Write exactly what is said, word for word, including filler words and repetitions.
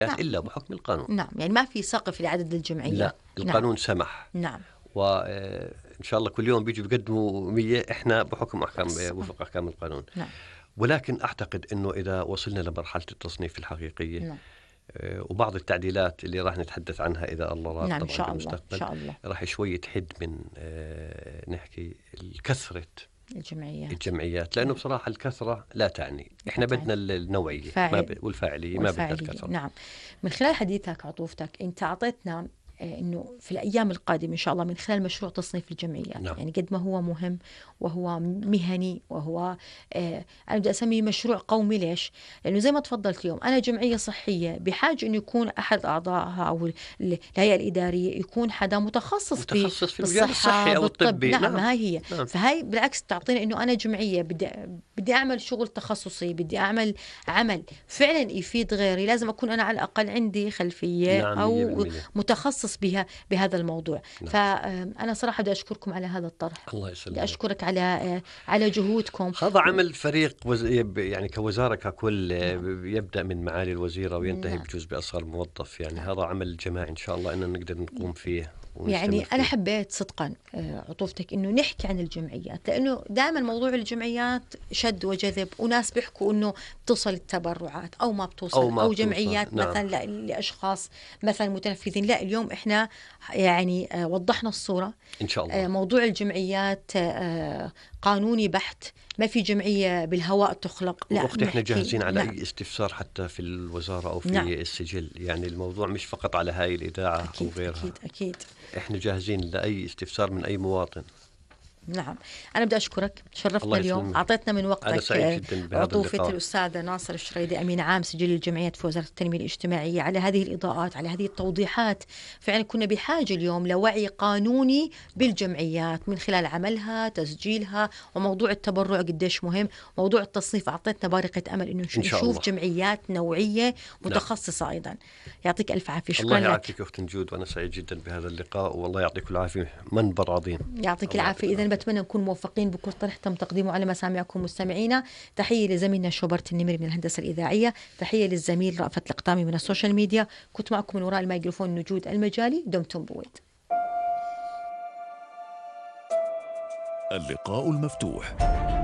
نعم. إلا بحكم القانون. نعم، يعني ما في سقف لعدد الجمعيات. لا، القانون نعم. سمح. نعم. وإن شاء الله كل يوم بيجوا بيقدموا مية، إحنا بحكم أحكام وفق أحكام القانون. نعم. ولكن أعتقد أنه إذا وصلنا لمرحلة التصنيف الحقيقية، نعم. وبعض التعديلات اللي راح نتحدث عنها إذا الله راد نعم طبعا إن شاء في الله. المستقبل، إن شاء الله. راح شوي تحد من نحكي كثرة الجمعيات الجمعيات، لأنه بصراحة الكثرة لا تعني، إحنا لا بدنا النوعية فاعل. ما ب... والفاعلية، ما بدنا الكثرة. نعم. من خلال حديثك عطوفتك أنت أعطيتنا إنه في الأيام القادمة إن شاء الله من خلال مشروع تصنيف الجمعيات، نعم. يعني قد ما هو مهم وهو مهني وهو آه أنا بدي أسميه مشروع قومي. ليش؟ لأنه زي ما تفضلت اليوم أنا جمعية صحية بحاجة إنه يكون أحد أعضائها أو الهيئة الإدارية يكون حدا متخصص, متخصص في بالصحة الصحي أو بالطب. الطبي. نعم, نعم. هاي هي. نعم. فهاي بالعكس تعطينا إنه أنا جمعية بدي بدي أعمل شغل تخصصي، بدي أعمل عمل فعلا يفيد غيري، لازم أكون أنا على الأقل عندي خلفية نعم. أو مية بالمية. متخصص بها بهذا الموضوع. نعم. فأنا صراحة بدي أشكركم على هذا الطرح. الله يسلمك. بدي أشكرك على على جهودكم. هذا عمل فريق وز... يعني كوزارة ككل. نعم. يبدأ من معالي الوزيرة وينتهي نعم. بجزء بأصغر موظف، يعني نعم. هذا عمل جماعي إن شاء الله أننا نقدر نقوم فيه. يعني أنا حبيت صدقا عطوفتك إنه نحكي عن الجمعيات، لأنه دائما موضوع الجمعيات شد وجذب، وناس بيحكوا إنه بتوصل التبرعات أو ما بتوصل، أو, ما أو جمعيات نعم. مثلا لأشخاص مثلا متنفذين. لا، اليوم إحنا يعني وضحنا الصورة إن شاء الله. موضوع الجمعيات قانوني بحت، ما في جمعية بالهواء تخلق. لا، وقت إحنا جاهزين على نعم. أي استفسار حتى في الوزارة أو في نعم. السجل، يعني الموضوع مش فقط على هاي الإذاعة أكيد أو غيرها. أكيد أكيد. إحنا جاهزين لأي استفسار من أي مواطن. نعم. أنا بدي أشكرك، شرفتنا اليوم، أعطيتنا من وقتك. عطوفة الأستاذ ناصر الشريدي أمين عام سجل الجمعيات في وزارة التنمية الاجتماعية، على هذه الإضاءات، على هذه التوضيحات. فعلا كنا بحاجة اليوم لوعي قانوني بالجمعيات من خلال عملها، تسجيلها، وموضوع التبرع قديش مهم، موضوع التصنيف. أعطيتنا بارقة أمل إنه نشوف جمعيات نوعية متخصصة. نعم. أيضا يعطيك ألف عافية. شكرا الله لك. يعافيك أخت نجود، وأنا سعيد جدا بهذا اللقاء، والله يعطيك العافية. منبر عظيم. يعطيك العافية. إذن بتمنى نكون موفقين بكل طرح تم تقديمه على مسامعكم مستمعينا. تحية لزميلنا شوبرت النمري من الهندسة الإذاعية، تحية للزميل رأفت القطامي من السوشيال ميديا. كنت معكم من وراء الميكروفون نجود المجالي. دمتم بود. اللقاء المفتوح.